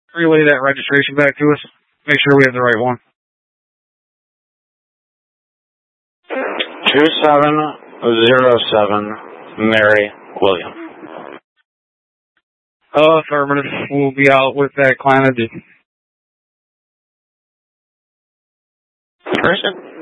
relay that registration back to us. Make sure we have the right one. 2707, Mary William. Affirmative. We'll be out with that client. Person.